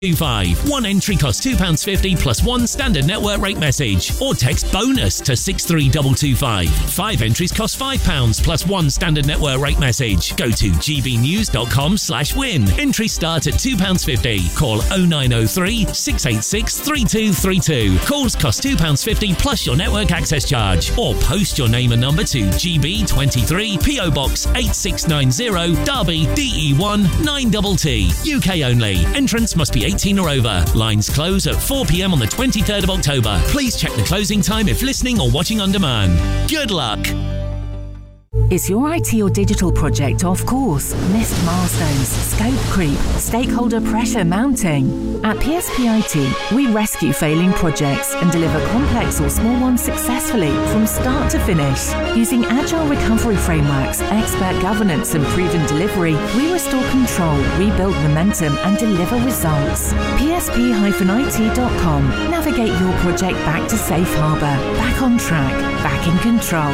25. One entry costs £2.50 plus one standard network rate message. Or text BONUS to 63225. 5 entries cost £5 plus one standard network rate message. Go to gbnews.com/win. Entries start at £2.50. Call 0903 686 3232. Calls cost £2.50 plus your network access charge. Or post your name and number to GB23 PO Box 8690 Derby DE1 9TT. UK only. Entrance must be 18 or over. Lines close at 4 p.m. on the 23rd of October. Please check the closing time if listening or watching on demand. Good luck. Is your IT or digital project off course? Missed milestones, scope creep, stakeholder pressure mounting? At PSP IT, we rescue failing projects and deliver complex or small ones successfully from start to finish. Using agile recovery frameworks, expert governance and proven delivery, we restore control, rebuild momentum and deliver results. PSP-IT.com. Navigate your project back to safe harbour, back on track, back in control.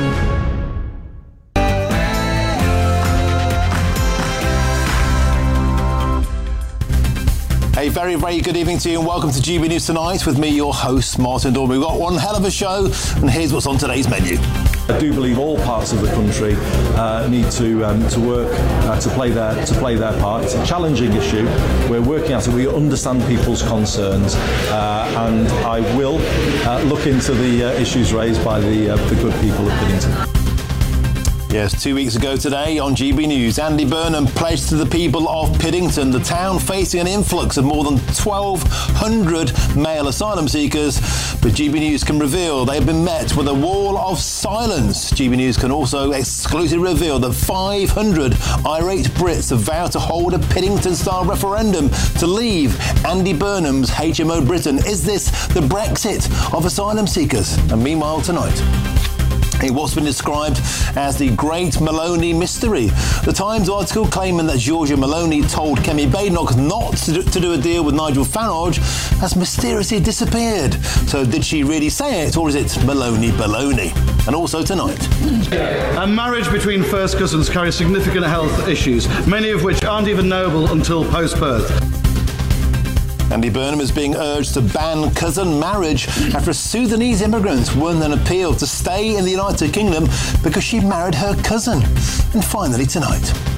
A very, very good evening to you and welcome to GB News Tonight with me, your host, Martin Dawn. We've got one hell of a show and here's what's on today's menu. I do believe all parts of the country need to work to play their part. It's a challenging issue. We're working at it. We understand people's concerns, and I will look into the issues raised by the good people of Piddington. Yes, 2 weeks ago today on GB News, Andy Burnham pledged to the people of Piddington, the town facing an influx of more than 1,200 male asylum seekers. But GB News can reveal they've been met with a wall of silence. GB News can also exclusively reveal that 500 irate Brits have vowed to hold a Piddington-style referendum to leave Andy Burnham's HMO Britain. Is this the Brexit of asylum seekers? And meanwhile tonight, what's been described as the Great Maloney Mystery. The Times article claiming that Giorgia Maloney told Kemi Badenoch not to do a deal with Nigel Farage has mysteriously disappeared. So did she really say it, or is it Maloney baloney? And also tonight, a marriage between first cousins carries significant health issues, many of which aren't even knowable until post-birth. Andy Burnham is being urged to ban cousin marriage after a Sudanese immigrant won an appeal to stay in the United Kingdom because she married her cousin. And finally tonight,